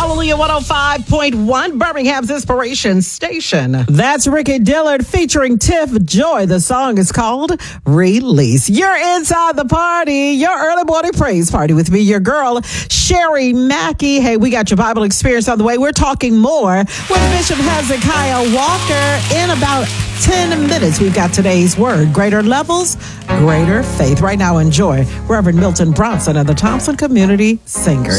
Hallelujah 105.1, Birmingham's Inspiration Station. That's Ricky Dillard featuring Tiff Joy. The song is called Release. You're inside the party, your early morning praise party with me, your girl, Sherry Mackey. Hey, we got your Bible experience on the way. We're talking more with Bishop Hezekiah Walker in about 10 minutes. We've got today's word, greater levels, greater faith. Right now, enjoy Reverend Milton Bronson and the Thompson Community Singers.